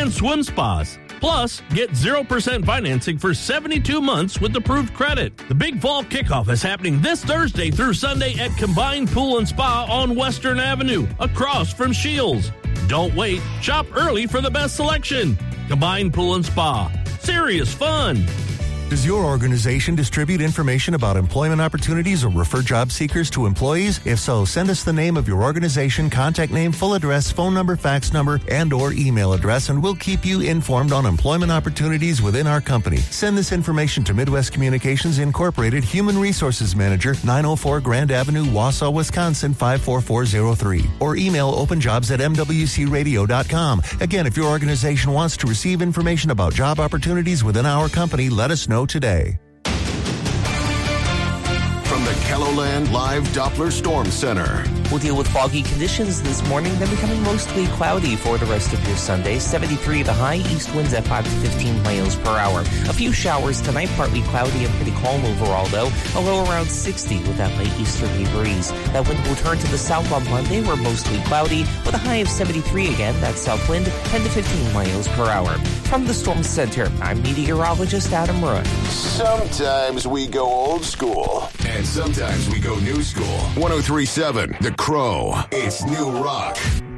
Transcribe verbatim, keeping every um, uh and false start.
and swim spas. Plus, get zero percent financing for seventy-two months with approved credit. The Big Fall Kickoff is happening this Thursday through Sunday at Combined Pool and Spa on Western Avenue, across from Shields. Don't wait. Shop early for the best selection. Combined Pool and Spa. Serious fun. Does your organization distribute information about employment opportunities or refer job seekers to employees? If so, send us the name of your organization, contact name, full address, phone number, fax number, and or email address, and we'll keep you informed on employment opportunities within our company. Send this information to Midwest Communications Incorporated, Human Resources Manager, nine oh four Grand Avenue, Wausau, Wisconsin, five four four zero three. Or email openjobs at m w c radio dot com. Again, if your organization wants to receive information about job opportunities within our company, let us know today. From the KELOLAND Live Doppler Storm Center. We'll deal with foggy conditions this morning, then becoming mostly cloudy for the rest of your Sunday. seventy-three the high, east winds at five to fifteen miles per hour. A few showers tonight, partly cloudy and pretty calm overall, though. A low around sixty with that light easterly breeze. That wind will turn to the south on Monday. We're mostly cloudy with a high of seventy-three again. That south wind, ten to fifteen miles per hour. From the Storm Center, I'm meteorologist Adam Roy. Sometimes we go old school. And sometimes we go new school. one oh three point seven The Crow. It's new rock.